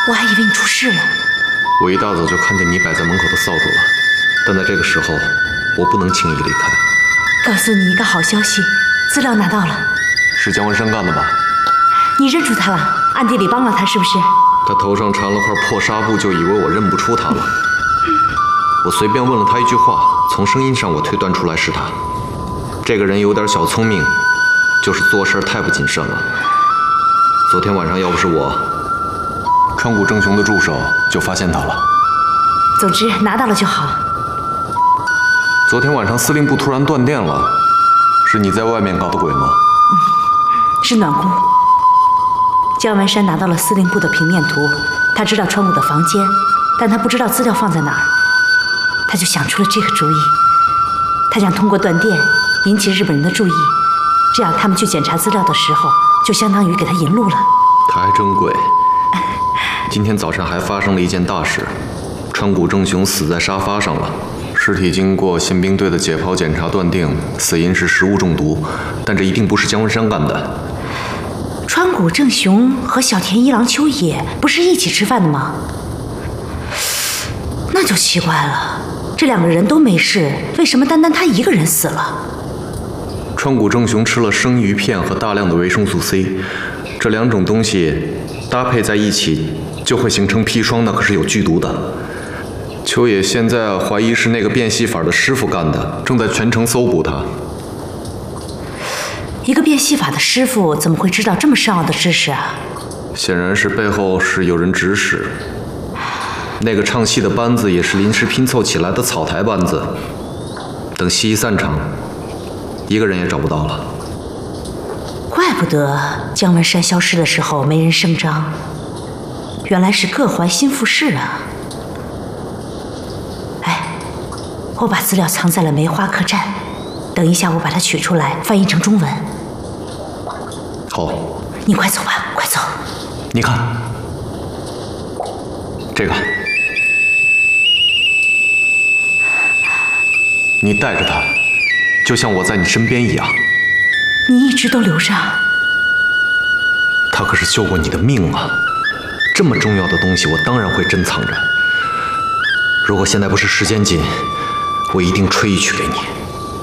我还以为你出事了。 我一大早就看见你摆在门口的扫帚了，但在这个时候，我不能轻易离开。 告诉你一个好消息，资料拿到了。 是姜文山干的吧？ 你认出他了，暗地里帮了他是不是？ 他头上缠了块破纱布，就以为我认不出他了。我随便问了他一句话，从声音上我推断出来是他。这个人有点小聪明，就是做事太不谨慎了。昨天晚上要不是我，川谷正雄的助手就发现他了。 总之拿到了就好。 昨天晚上司令部突然断电了，是你在外面搞的鬼吗？ 是暖姑。姜文山拿到了司令部的平面图，他知道川谷的房间，但他不知道资料放在哪儿，他就想出了这个主意。他想通过断电引起日本人的注意，这样他们去检查资料的时候，就相当于给他引路了。 他还真贵。今天早上还发生了一件大事，川谷正雄死在沙发上了。尸体经过宪兵队的解剖检查，断定死因是食物中毒，但这一定不是姜文山干的。 川谷正雄和小田一郎秋野不是一起吃饭的吗？那就奇怪了，这两个人都没事，为什么单单他一个人死了？ 川谷正雄吃了生鱼片和大量的维生素 C， 这两种东西搭配在一起就会形成砒霜，那可是有剧毒的。秋野现在怀疑是那个变戏法的师傅干的，正在全城搜捕他。 一个变戏法的师傅怎么会知道这么深奥的知识啊？ 显然是背后是有人指使。那个唱戏的班子也是临时拼凑起来的草台班子，等戏一散场，一个人也找不到了。 怪不得姜文山消失的时候没人声张，原来是各怀心腹事啊！哎，我把资料藏在了梅花客栈，等一下我把它取出来翻译成中文。 好， 你快走吧，快走。 你看，这个，你带着它，就像我在你身边一样。 你一直都留着？ 它可是救过你的命啊！这么重要的东西，我当然会珍藏着。如果现在不是时间紧，我一定吹一曲给你。